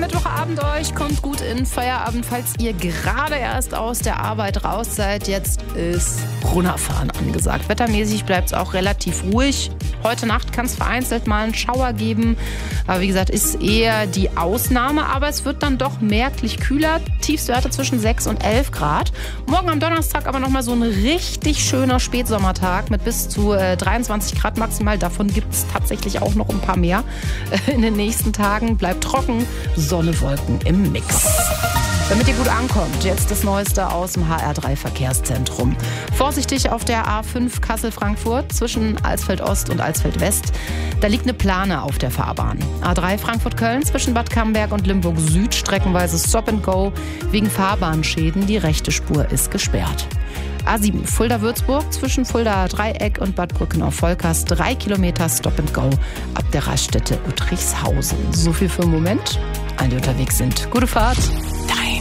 Mittwochabend euch, kommt gut in Feierabend, falls ihr gerade erst aus der Arbeit raus seid. Jetzt ist Runterfahren angesagt. Wettermäßig bleibt es auch relativ ruhig. Heute Nacht kann es vereinzelt mal einen Schauer geben. Aber wie gesagt, ist eher die Ausnahme. Aber es wird dann doch merklich kühler. Tiefstwerte zwischen 6 und 11 Grad. Morgen am Donnerstag aber nochmal so ein richtig schöner Spätsommertag mit bis zu 23 Grad maximal. Davon gibt es tatsächlich auch noch ein paar mehr. In den nächsten Tagen bleibt trocken, Sonne, Wolken im Mix. Damit ihr gut ankommt, jetzt das Neueste aus dem HR3-Verkehrszentrum. Vorsichtig auf der A5 Kassel-Frankfurt zwischen Alsfeld-Ost und Alsfeld-West. Da liegt eine Plane auf der Fahrbahn. A3 Frankfurt-Köln zwischen Bad Camberg und Limburg-Süd streckenweise Stop and Go wegen Fahrbahnschäden. Die rechte Spur ist gesperrt. A7 Fulda-Würzburg zwischen Fulda-Dreieck und Bad Brückenau-Volkers 3 Kilometer Stop and Go ab der Raststätte Uttrichshausen. So viel für den Moment. Alle, die unterwegs sind, gute Fahrt.